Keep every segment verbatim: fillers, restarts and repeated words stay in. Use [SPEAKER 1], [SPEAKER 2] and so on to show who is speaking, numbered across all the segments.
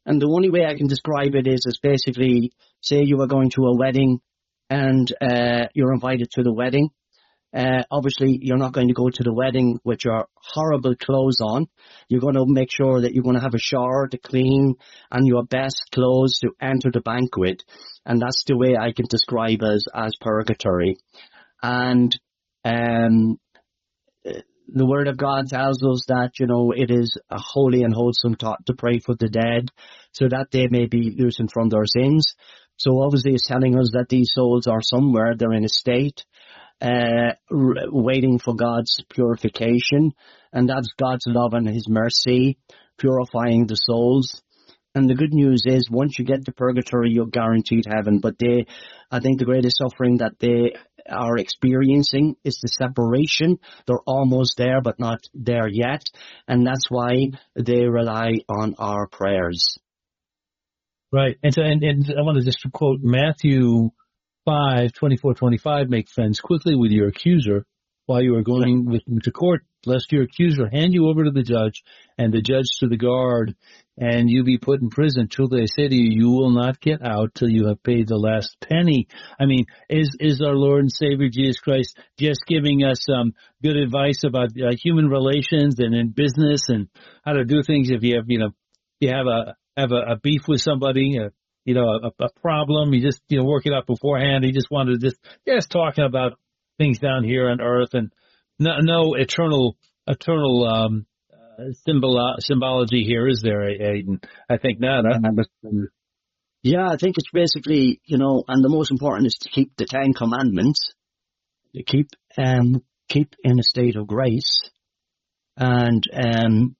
[SPEAKER 1] And the only way I can describe it is, is basically, say you are going to a wedding and uh, you're invited to the wedding. Uh, obviously, you're not going to go to the wedding with your horrible clothes on. You're going to make sure that you're going to have a shower to clean and your best clothes to enter the banquet. And that's the way I can describe as, as purgatory. And um, the Word of God tells us that, you know, it is a holy and wholesome thought to pray for the dead so that they may be loosened from their sins. So obviously it's telling us that these souls are somewhere, they're in a state uh, r- waiting for God's purification, and that's God's love and His mercy purifying the souls. And the good news is, once you get to purgatory, you're guaranteed heaven. But they, I think the greatest suffering that they are experiencing is the separation. They're almost there, but not there yet. And that's why they rely on our prayers.
[SPEAKER 2] Right. And so, and, and I want to just quote Matthew five, twenty-four, twenty-five, make friends quickly with your accuser while you are going with him to court, lest your accuser hand you over to the judge and the judge to the guard, and you be put in prison. Truly I say to you, you will not get out till you have paid the last penny. I mean, is is our Lord and Savior Jesus Christ just giving us um, good advice about uh, human relations and in business and how to do things? If you have, you know, you have a have a, a beef with somebody, uh, you know, a, a problem, you just, you know, work it out beforehand. He just wanted to just just talking about things down here on earth, and no, no eternal eternal um, uh, symbol symbology here, is there, Aidan? I think not. Huh?
[SPEAKER 1] Yeah, I think it's basically, you know, and the most important is to keep the Ten Commandments, to keep um keep in a state of grace, and um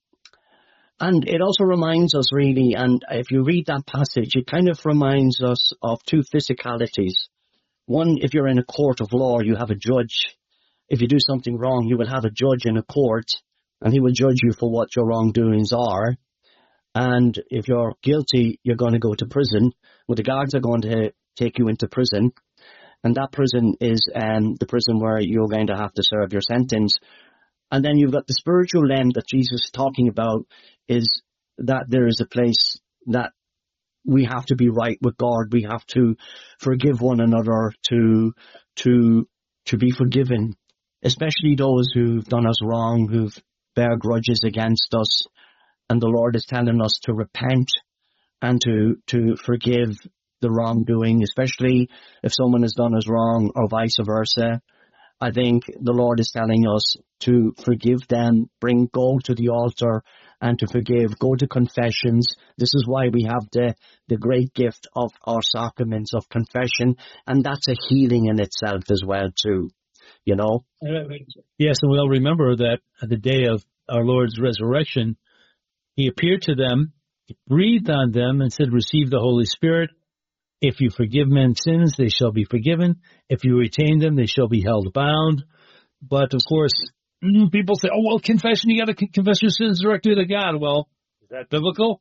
[SPEAKER 1] and it also reminds us really, and if you read that passage, it kind of reminds us of two physicalities. One, if you're in a court of law, you have a judge. If you do something wrong, you will have a judge in a court, and he will judge you for what your wrongdoings are. And if you're guilty, you're going to go to prison. Well, the guards are going to take you into prison, and that prison is um, the prison where you're going to have to serve your sentence. And then you've got the spiritual land that Jesus is talking about, is that there is a place that we have to be right with God. We have to forgive one another, to to to be forgiven, especially those who've done us wrong, who've bear grudges against us. And the Lord is telling us to repent and to to forgive the wrongdoing, especially if someone has done us wrong or vice versa. I think the Lord is telling us to forgive them, bring, go to the altar and to forgive, go to confessions. This is why we have the, the great gift of our sacraments of confession, and that's a healing in itself as well too, you know?
[SPEAKER 2] Yes, and we'll remember that at the day of our Lord's resurrection, He appeared to them, He breathed on them and said, receive the Holy Spirit. If you forgive men's sins, they shall be forgiven. If you retain them, they shall be held bound. But, of course, people say, oh, well, confession, you got to confess your sins directly to God. Well, is that biblical?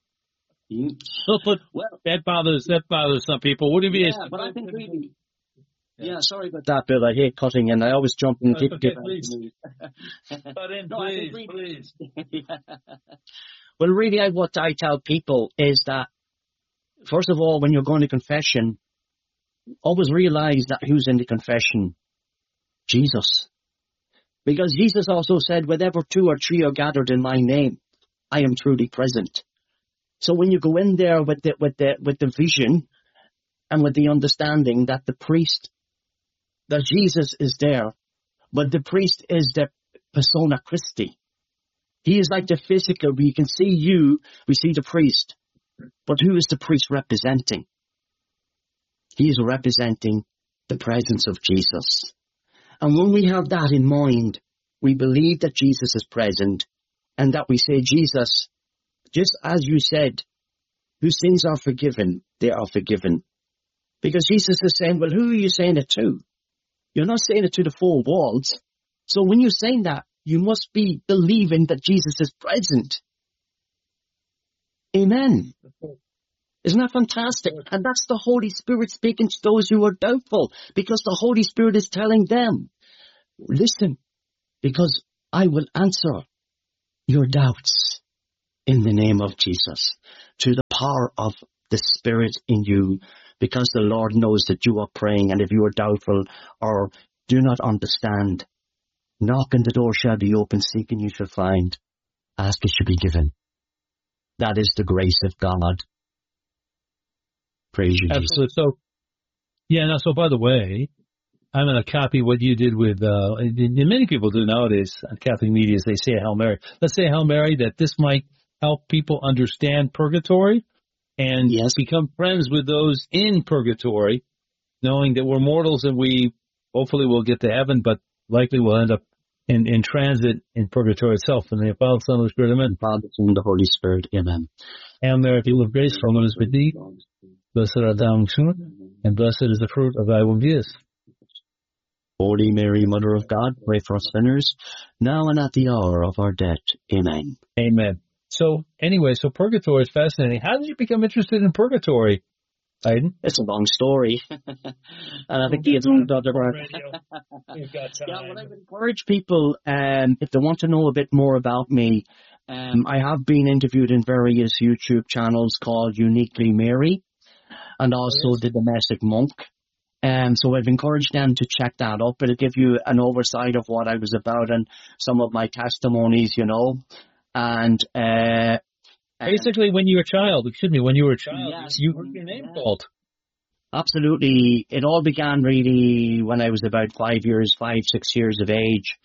[SPEAKER 1] Mm.
[SPEAKER 2] Well, that bothers that bothers some people. What do you mean?
[SPEAKER 1] Yeah, but I think really, yeah, sorry about that, Bill. I hate cutting, and I always jump in.
[SPEAKER 2] Okay, okay, please. Cut in,
[SPEAKER 1] no,
[SPEAKER 2] please,
[SPEAKER 1] really,
[SPEAKER 2] please.
[SPEAKER 1] yeah. Well, really, I, what I tell people is that, first of all, when you're going to confession, always realize that who's in the confession? Jesus. Because Jesus also said, whenever two or three are gathered in my name, I am truly present. So when you go in there with the, with the, with the vision and with the understanding that the priest, that Jesus is there, but the priest is the persona Christi. He is like the physical. We can see you, we see the priest. But who is the priest representing? He is representing the presence of Jesus. And when we have that in mind, we believe that Jesus is present, and that we say, Jesus, just as you said, whose sins are forgiven, they are forgiven. Because Jesus is saying, well, who are you saying it to? You're not saying it to the four walls. So when you're saying that, you must be believing that Jesus is present. Amen. Isn't that fantastic? And that's the Holy Spirit speaking to those who are doubtful, because the Holy Spirit is telling them, listen, because I will answer your doubts. in the name of Jesus, through the power of the Spirit in you, because the Lord knows that you are praying, and if you are doubtful or do not understand, knock and the door shall be open, seek and you shall find, ask it shall be given. That is the grace of God. Praise you, Jesus.
[SPEAKER 2] Absolutely. So, yeah, now, so by the way, I'm going to copy what you did with, uh, and many people do nowadays on Catholic media is they say a Hail Mary. Let's say Hail Mary, that this might help people understand purgatory and
[SPEAKER 1] Yes.
[SPEAKER 2] become friends with those in purgatory, knowing that we're mortals and we hopefully will get to heaven, but likely we'll end up in, in transit in purgatory itself. In the name of the Father, Son, and the Spirit, amen.
[SPEAKER 1] Father, Son, and the Holy Spirit, amen.
[SPEAKER 2] Hail Mary, full of grace, the Lord is with thee. Blessed art thou amongst women, and blessed is the fruit of thy womb, Jesus.
[SPEAKER 1] Holy Mary, Mother of God, pray for us sinners, now and at the hour of our death. Amen.
[SPEAKER 2] Amen. So, anyway, so purgatory is fascinating. How did you become interested in purgatory, Aiden?
[SPEAKER 1] It's a long story. And I think the other
[SPEAKER 2] We've got time.
[SPEAKER 1] Yeah, well, I would encourage people, um, if they want to know a bit more about me, um, I have been interviewed in various YouTube channels called Uniquely Mary and also The Domestic Monk. Um, so I've encouraged them to check that up. It'll give you an oversight of what I was about and some of my testimonies, you know. And uh,
[SPEAKER 2] basically, when you were a child, excuse me, when you were a child,
[SPEAKER 1] yes,
[SPEAKER 2] you heard your name called.
[SPEAKER 1] Absolutely. It all began really when I was about five years, five, six years of age.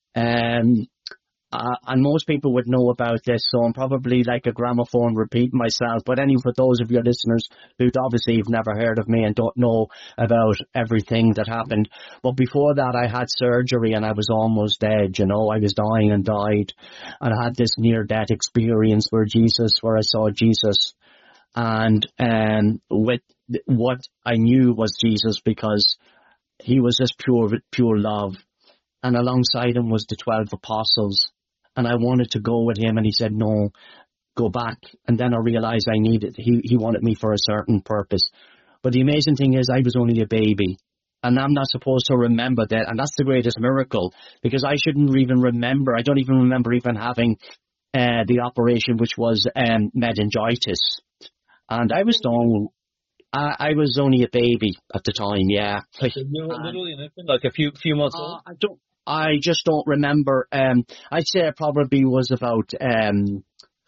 [SPEAKER 1] Um, uh, and most people would know about this, so I'm probably like a gramophone repeating myself. But anyway, for those of your listeners who obviously have never heard of me and don't know about everything that happened. But before that, I had surgery and I was almost dead, you know. I was dying and died. And I had this near-death experience where Jesus, where I saw Jesus. And um, with what I knew was Jesus, because he was just pure, pure love. And alongside him was the twelve apostles. And I wanted to go with him, and he said, no, go back. And then I realized I needed, he, he wanted me for a certain purpose. But the amazing thing is I was only a baby. And I'm not supposed to remember that. And that's the greatest miracle, because I shouldn't even remember. I don't even remember even having uh, the operation, which was um, meningitis. And I was done. I, I was only a baby at the time, yeah.
[SPEAKER 2] Like a, literally an infant, like a few few months
[SPEAKER 1] uh,
[SPEAKER 2] old?
[SPEAKER 1] I don't. I just don't remember. Um, I'd say I probably was about um,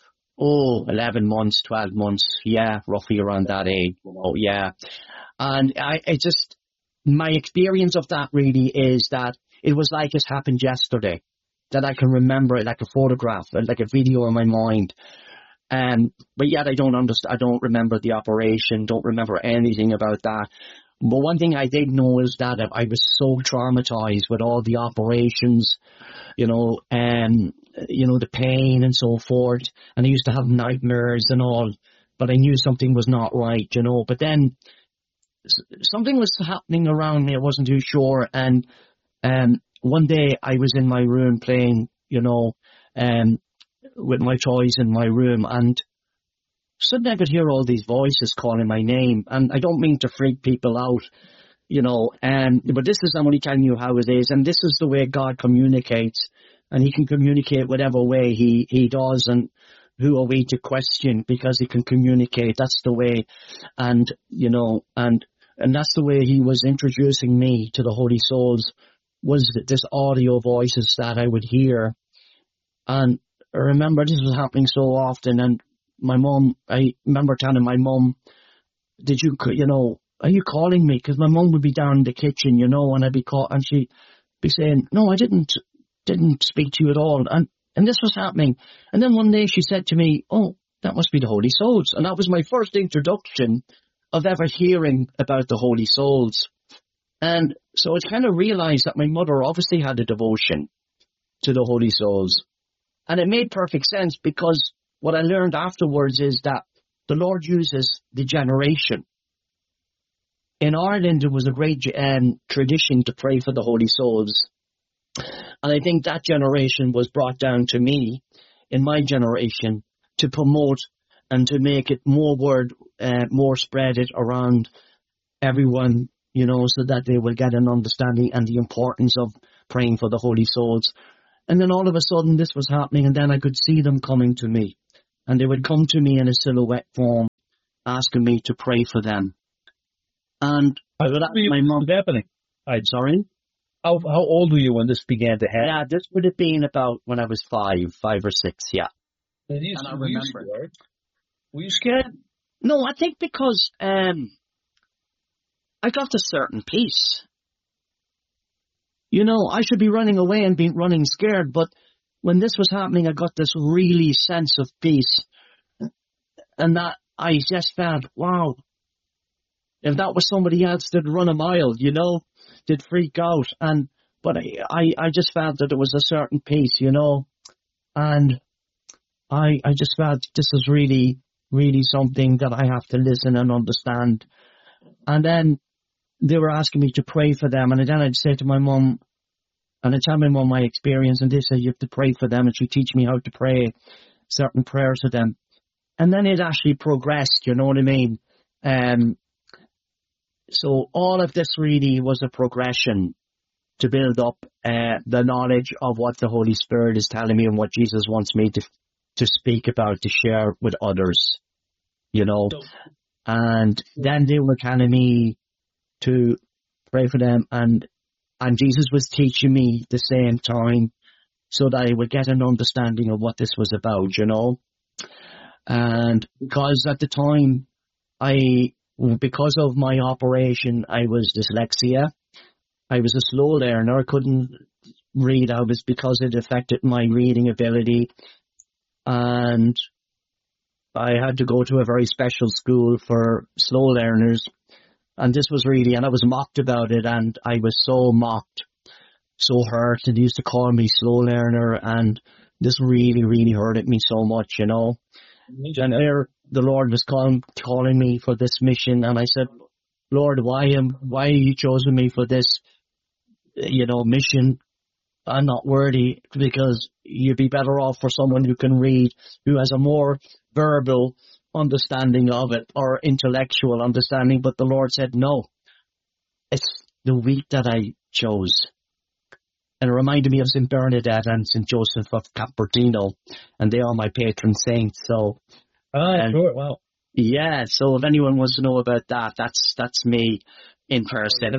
[SPEAKER 1] oh, eleven months, twelve months, yeah, roughly around that age. Oh, yeah. And I, I just, my experience of that really is that it was like it happened yesterday. That I can remember it like a photograph, like a video in my mind. Um, but yet I don't understand, I don't remember the operation, don't remember anything about that. But one thing I did know is that I was so traumatized with all the operations, you know, and, you know, the pain and so forth. And I used to have nightmares and all, but I knew something was not right, you know. But then something was happening around me, I wasn't too sure. And um, one day I was in my room playing, you know, um, with my toys in my room, and suddenly I could hear all these voices calling my name. And I don't mean to freak people out, you know, um, but this is, I'm only telling you how it is. And this is the way God communicates, and he can communicate whatever way he, he does. And who are we to question, because he can communicate. That's the way. And, you know, and, and that's the way he was introducing me to the Holy Souls, was this audio voices that I would hear. And I remember this was happening so often, and my mum, I remember telling my mum, did you, you know, are you calling me? Because my mum would be down in the kitchen, you know, and I'd be call, and she'd be saying, no, I didn't, didn't speak to you at all. And, and this was happening. And then one day she said to me, oh, that must be the Holy Souls. And that was my first introduction of ever hearing about the Holy Souls. And so I kind of realized that my mother obviously had a devotion to the Holy Souls. And it made perfect sense, because what I learned afterwards is that the Lord uses the generation. In Ireland, there was a great um, tradition to pray for the Holy Souls. And I think that generation was brought down to me, in my generation, to promote and to make it more word, uh, more spread it around everyone, you know, so that they will get an understanding and the importance of praying for the Holy Souls. And then all of a sudden this was happening, and then I could see them coming to me. and they would come to me in a silhouette form, asking me to pray for them. And
[SPEAKER 2] I would ask my mom happening.
[SPEAKER 1] I'm sorry.
[SPEAKER 2] How how old were you when this began to happen?
[SPEAKER 1] Yeah, this would have been about when I was five, five or six. Yeah.
[SPEAKER 2] And, you,
[SPEAKER 1] and I
[SPEAKER 2] were
[SPEAKER 1] remember.
[SPEAKER 2] You scared? Were you scared?
[SPEAKER 1] No, I think because um, I got a certain peace. You know, I should be running away and be running scared, but when this was happening, I got this really sense of peace, and that I just felt, wow. If that was somebody else, they'd run a mile, you know, they'd freak out. And, but I, I, I just felt that there was a certain peace, you know, and I, I just felt this is really, really something that I have to listen and understand. And then they were asking me to pray for them. And then I'd say to my mum, and I'd tell my mum my experience, and they said, you have to pray for them. And she'd teach me how to pray certain prayers for them. And then it actually progressed, you know what I mean? Um, So all of this really was a progression to build up uh, the knowledge of what the Holy Spirit is telling me and what Jesus wants me to to speak about, to share with others, you know. And then they were telling me to pray for them, and and Jesus was teaching me the same time so that I would get an understanding of what this was about, you know. And because at the time I... Because of my operation, I was dyslexia. I was a slow learner. I couldn't read. I was because it affected my reading ability. And I had to go to a very special school for slow learners. And this was really, and I was mocked about it. And I was so mocked, so hurt. And they used to call me slow learner. And this really, really hurted me so much, you know. And there, the Lord was calling, calling me for this mission, and I said, Lord, why am, why are you choosing me for this, you know, mission? I'm not worthy, because you'd be better off for someone who can read, who has a more verbal understanding of it, or intellectual understanding. But the Lord said, no, it's the weak that I chose. And it reminded me of Saint Bernadette and Saint Joseph of Cupertino, and they are my patron saints. So,
[SPEAKER 2] ah,
[SPEAKER 1] and,
[SPEAKER 2] sure, wow,
[SPEAKER 1] yeah. So if anyone wants to know about that, that's that's me in person.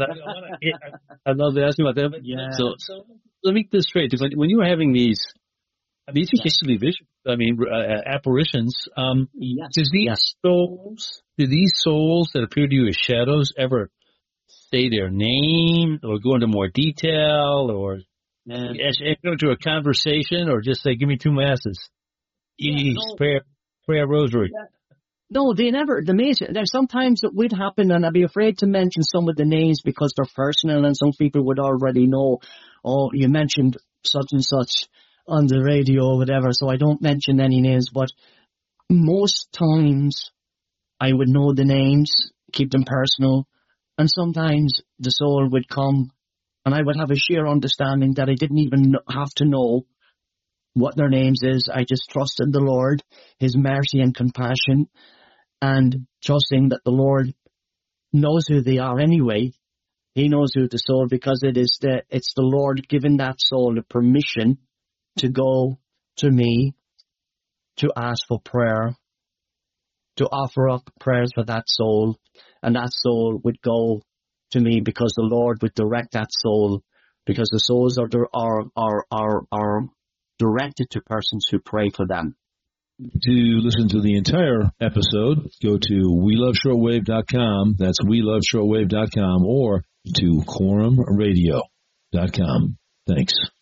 [SPEAKER 2] I'd love to ask you about that.
[SPEAKER 1] Yeah.
[SPEAKER 2] So, so let me get this straight. When, when you were having these, I mean, these are basically visions. I mean, uh, apparitions. Um,
[SPEAKER 1] yes.
[SPEAKER 2] Does these
[SPEAKER 1] yes.
[SPEAKER 2] souls, do these souls that appear to you as shadows ever say their name, or go into more detail, or
[SPEAKER 1] Um,
[SPEAKER 2] go into a conversation, or just say, give me two masses,
[SPEAKER 1] yeah, no,
[SPEAKER 2] pray, pray a rosary?
[SPEAKER 1] Yeah. No, they never, the major, there's sometimes it would happen, and I'd be afraid to mention some of the names because they're personal, and some people would already know, oh, you mentioned such and such on the radio or whatever, so I don't mention any names. But most times I would know the names, keep them personal, and sometimes the soul would come and I would have a sheer understanding that I didn't even have to know what their names is. I just trusted the Lord, His mercy and compassion, and trusting that the Lord knows who they are anyway. He knows who the soul, because it is the, it's the Lord giving that soul the permission to go to me, to ask for prayer, to offer up prayers for that soul, and that soul would go to me because the Lord would direct that soul, because the souls are are are are, are directed to persons who pray for them.
[SPEAKER 3] To listen to the entire episode, go to we love shortwave dot com. That's we love shortwave dot com, or to quorum radio dot com. Thanks.